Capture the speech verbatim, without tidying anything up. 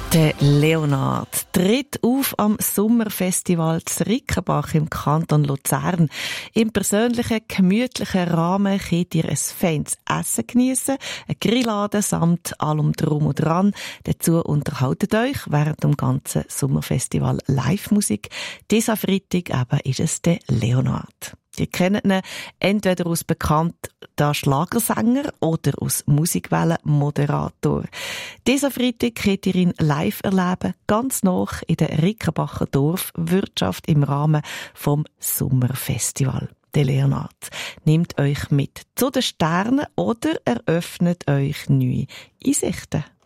Der Leonard tritt auf am Sommerfestival zu Rickenbach im Kanton Luzern. Im persönlichen, gemütlichen Rahmen könnt ihr ein feines Essen geniessen, ein Grilladen samt allem Drum und Dran. Dazu unterhaltet euch während dem ganzen Sommerfestival Live-Musik. Dieser Freitag eben ist es der Leonard. Ihr kennt ihn entweder aus bekannter Schlagersänger oder aus Musikwellen-Moderator. Dieser Freitag könnt ihr ihn live erleben, ganz nach in der Rickenbacher Dorfwirtschaft im Rahmen vom Sommerfestival. Der Leonard nimmt euch mit zu den Sternen oder eröffnet euch neue Einsichten.